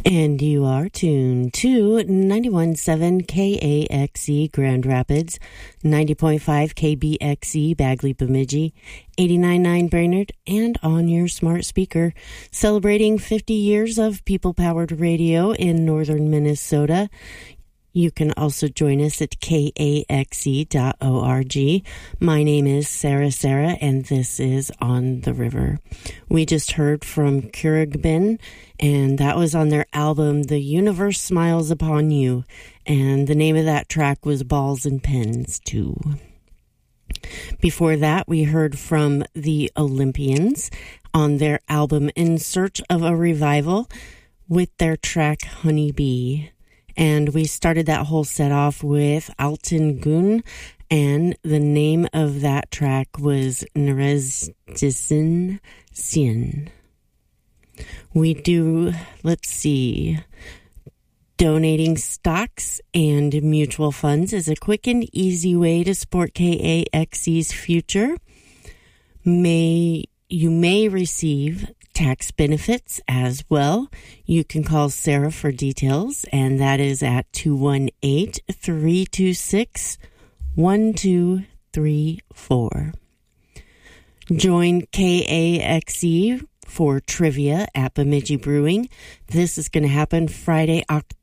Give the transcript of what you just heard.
And you are tuned to 91.7 KAXE Grand Rapids, 90.5 KBXE Bagley Bemidji, 89.9 Brainerd, and on your smart speaker, celebrating 50 years of people-powered radio in northern Minnesota. You can also join us at kaxe.org. My name is Sarah, and this is On the River. We just heard from Khruangbin, and that was on their album, The Universe Smiles Upon You, and the name of that track was Balls and Pens, too. Before that, we heard from the Olympians on their album In Search of a Revival with their track Honeybee. And we started that whole set off with Altan Gun, and the name of that track was Nerezdisin Sin. We do, donating stocks and mutual funds is a quick and easy way to support KAXE's future. You may receive tax benefits as well. You can call Sarah for details, and that is at 218-326-1234. Join KAXE for trivia at Bemidji Brewing. This is going to happen Friday, October